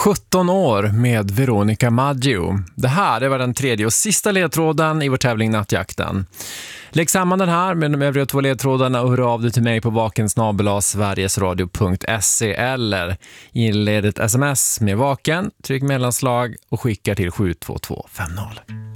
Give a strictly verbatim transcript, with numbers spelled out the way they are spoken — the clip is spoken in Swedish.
sjutton år med Veronica Maggio. Det här det var den tredje och sista ledtråden i vår tävling Nattjakten. Lägg samman den här med de övriga två ledtrådarna och hör av dig till mig på vaken snabel-a sverigesradio punkt se eller inled ett sms med vaken, tryck mellanslag och skicka till sju två två fem noll.